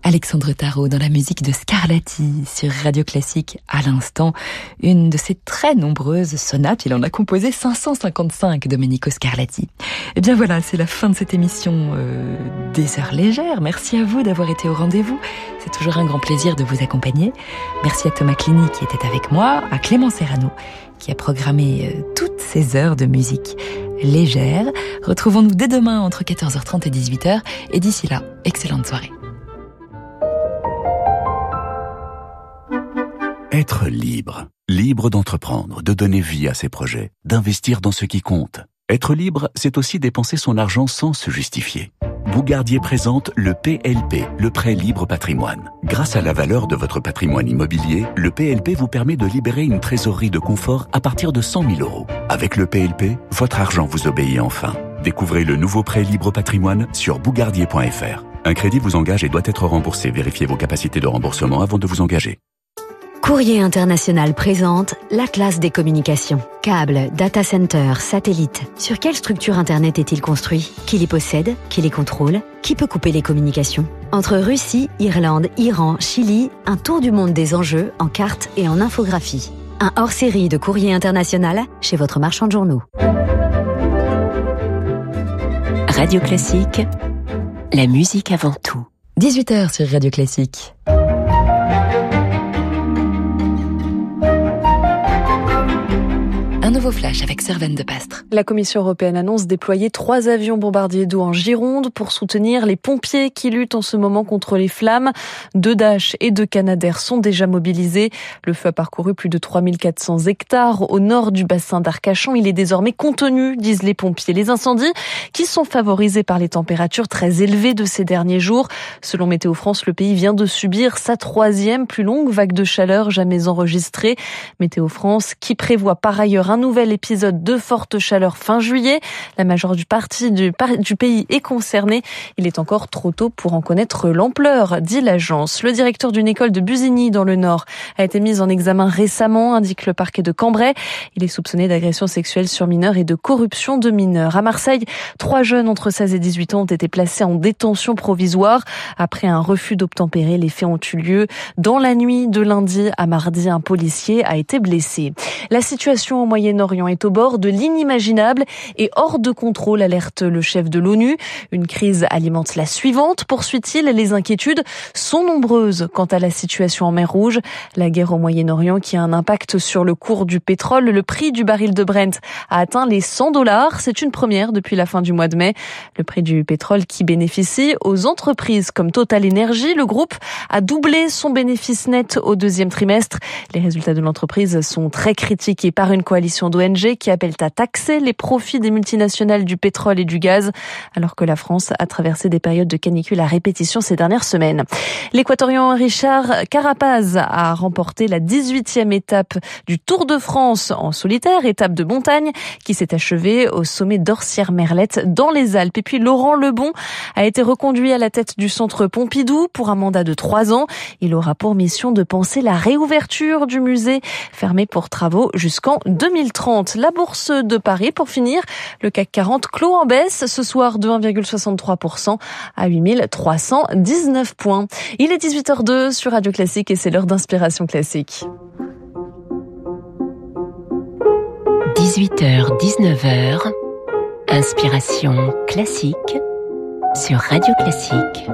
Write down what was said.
Alexandre Tarot dans la musique de Scarlatti sur Radio Classique à l'instant. Une de ses très nombreuses sonates, il en a composé 555, Domenico Scarlatti. Et bien voilà, c'est la fin de cette émission des Heures Légères. Merci à vous d'avoir été au rendez-vous. C'est toujours un grand plaisir de vous accompagner. Merci à Thomas Clini qui était avec moi, à Clément Serrano qui a programmé toutes ces heures de musique légère. Retrouvons-nous dès demain entre 14h30 et 18h. Et d'ici là, excellente soirée. Être libre. Libre d'entreprendre, de donner vie à ses projets, d'investir dans ce qui compte. Être libre, c'est aussi dépenser son argent sans se justifier. Bougardier présente le PLP, le prêt libre patrimoine. Grâce à la valeur de votre patrimoine immobilier, le PLP vous permet de libérer une trésorerie de confort à partir de 100 000 €. Avec le PLP, votre argent vous obéit enfin. Découvrez le nouveau prêt libre patrimoine sur bougardier.fr. Un crédit vous engage et doit être remboursé. Vérifiez vos capacités de remboursement avant de vous engager. Courrier International présente l'Atlas des communications. Câbles, data center, satellites. Sur quelle structure Internet est-il construit? Qui les possède? Qui les contrôle? Qui peut couper les communications? Entre Russie, Irlande, Iran, Chili, un tour du monde des enjeux en cartes et en infographie. Un hors-série de Courrier International chez votre marchand de journaux. Radio Classique, la musique avant tout. 18h sur Radio Classique. Un nouveau flash avec Servane de Pastre. La Commission européenne annonce déployer 3 avions bombardiers d'eau en Gironde pour soutenir les pompiers qui luttent en ce moment contre les flammes. 2 Dash et 2 Canadair sont déjà mobilisés. Le feu a parcouru plus de 3400 hectares au nord du bassin d'Arcachon. Il est désormais contenu, disent les pompiers. Les incendies qui sont favorisés par les températures très élevées de ces derniers jours. Selon Météo France, le pays vient de subir sa 3e plus longue vague de chaleur jamais enregistrée. Météo France qui prévoit par ailleurs un nouvel épisode de forte chaleur fin juillet. La majeure partie du pays est concernée. Il est encore trop tôt pour en connaître l'ampleur, dit l'agence. Le directeur d'une école de Busigny dans le Nord a été mis en examen récemment, indique le parquet de Cambrai. Il est soupçonné d'agression sexuelle sur mineurs et de corruption de mineurs. À Marseille, 3 jeunes entre 16 et 18 ans ont été placés en détention provisoire. Après un refus d'obtempérer, les faits ont eu lieu. Dans la nuit de lundi à mardi, un policier a été blessé. La situation au Moyen-Orient est au bord de l'inimaginable et hors de contrôle, alerte le chef de l'ONU. Une crise alimente la suivante, poursuit-il. Les inquiétudes sont nombreuses quant à la situation en mer Rouge. La guerre au Moyen-Orient qui a un impact sur le cours du pétrole. Le prix du baril de Brent a atteint les $100. C'est une première depuis la fin du mois de mai. Le prix du pétrole qui bénéficie aux entreprises comme Total Energy. Le groupe a doublé son bénéfice net au 2e trimestre. Les résultats de l'entreprise sont très critiqués par une coalition d'ONG qui appellent à taxer les profits des multinationales du pétrole et du gaz, alors que la France a traversé des périodes de canicule à répétition ces dernières semaines. L'Équatorien Richard Carapaz a remporté la 18e étape du Tour de France en solitaire, étape de montagne qui s'est achevée au sommet d'Orsières-Merlette dans les Alpes. Et puis Laurent Lebon a été reconduit à la tête du centre Pompidou pour un mandat de 3 ans. Il aura pour mission de penser la réouverture du musée fermé pour travaux jusqu'en 2030. La bourse de Paris, pour finir, le CAC 40 clôt en baisse ce soir de 1,63% à 8319 points. Il est 18h02 sur Radio Classique et c'est l'heure d'Inspiration Classique. 18h, 19h, Inspiration Classique sur Radio Classique.